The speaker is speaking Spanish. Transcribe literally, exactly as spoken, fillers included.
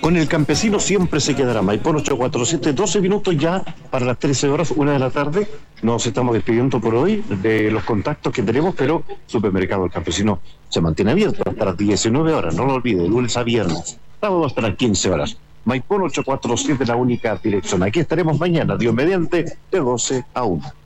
Con el campesino siempre se quedará. Maipón ocho cuatro siete, doce minutos ya para las trece horas, una de la tarde. Nos estamos despidiendo por hoy de los contactos que tenemos, pero Supermercado El Campesino se mantiene abierto hasta las diecinueve horas, no lo olvide, lunes a viernes, sábado hasta las quince horas. Maipón ocho cuatro siete, la única dirección. Aquí estaremos mañana, Dios mediante, de doce a una.